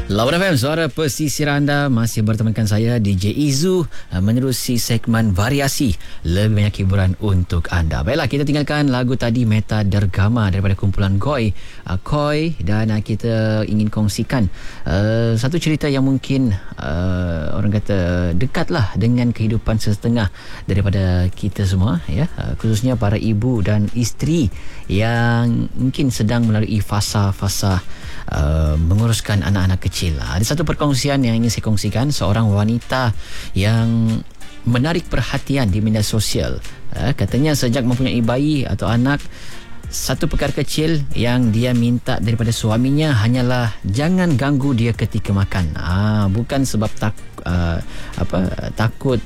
Lawan FM, suara pesisir anda, masih bertemankan saya DJ Izu menerusi segmen variasi lebih banyak hiburan untuk anda. Baiklah, kita tinggalkan lagu tadi Meta Dergama daripada kumpulan Koi, dan kita ingin kongsikan satu cerita yang mungkin orang kata dekatlah dengan kehidupan sesetengah daripada kita semua, ya, khususnya para ibu dan isteri yang mungkin sedang melalui fasa-fasa menguruskan anak-anak kecil. Ada satu perkongsian yang ingin saya kongsikan. Seorang wanita yang menarik perhatian di media sosial. Katanya sejak mempunyai bayi atau anak, satu perkara kecil yang dia minta daripada suaminya hanyalah jangan ganggu dia ketika makan. Bukan sebab takut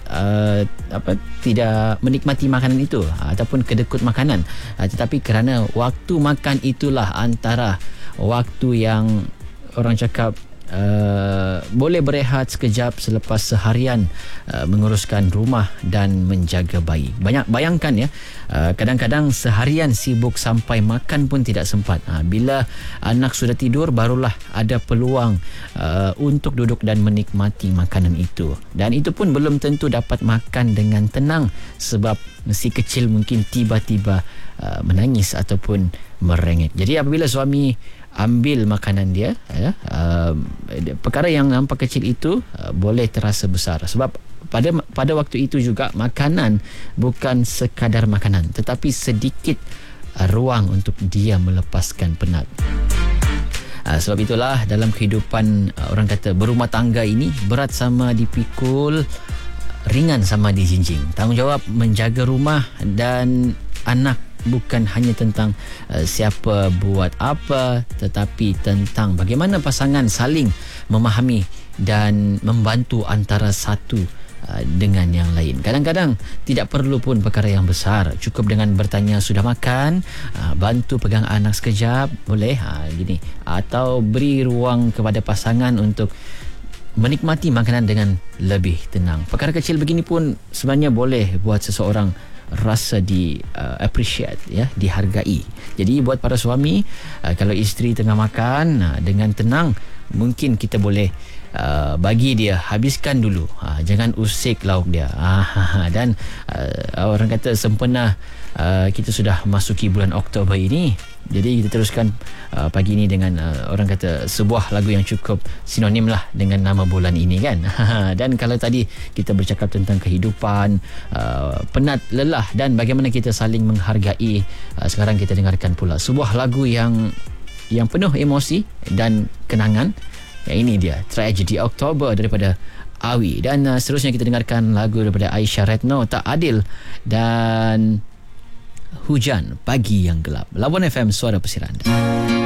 tidak menikmati makanan itu ataupun kedekut makanan, tetapi kerana waktu makan itulah antara waktu yang orang cakap boleh berehat sekejap selepas seharian menguruskan rumah dan menjaga bayi. Bayangkan ya, kadang-kadang seharian sibuk sampai makan pun tidak sempat. Bila anak sudah tidur, barulah ada peluang untuk duduk dan menikmati makanan itu. Dan itu pun belum tentu dapat makan dengan tenang sebab si kecil mungkin tiba-tiba menangis ataupun merengek. Jadi apabila suami ambil makanan dia, perkara yang nampak kecil itu boleh terasa besar sebab pada waktu itu juga makanan bukan sekadar makanan, tetapi sedikit ruang untuk dia melepaskan penat. Sebab itulah dalam kehidupan orang kata berumah tangga ini, berat sama dipikul, ringan sama dijinjing. Tanggungjawab menjaga rumah dan anak bukan hanya tentang siapa buat apa, tetapi tentang bagaimana pasangan saling memahami dan membantu antara satu dengan yang lain. Kadang-kadang tidak perlu pun perkara yang besar, cukup dengan bertanya sudah makan, bantu pegang anak sekejap, boleh gini, atau beri ruang kepada pasangan untuk menikmati makanan dengan lebih tenang. Perkara kecil begini pun sebenarnya boleh buat seseorang rasa appreciate, ya, dihargai. Jadi buat para suami, kalau isteri tengah makan dengan tenang, mungkin kita boleh bagi dia habiskan dulu, jangan usik lauk dia. Dan orang kata sempena kita sudah masuki bulan Oktober ini, jadi kita teruskan pagi ini dengan orang kata sebuah lagu yang cukup sinonim lah dengan nama bulan ini, kan. Dan kalau tadi kita bercakap tentang kehidupan, penat, lelah dan bagaimana kita saling menghargai, sekarang kita dengarkan pula sebuah lagu yang penuh emosi dan kenangan. Ini dia Tragedi Oktober daripada Awi. Dan seterusnya kita dengarkan lagu daripada Aisyah Retno, Tak Adil, dan Hujan Pagi Yang Gelap. Lawan FM, suara pesir anda.